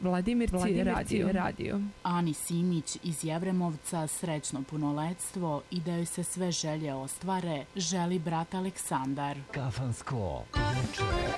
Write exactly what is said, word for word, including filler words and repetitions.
Vladimirci radio. radio. Ani Simić iz Jevremovca srećno punoletstvo i da joj se sve želje ostvare želi brat Aleksandar. Kafansko veče.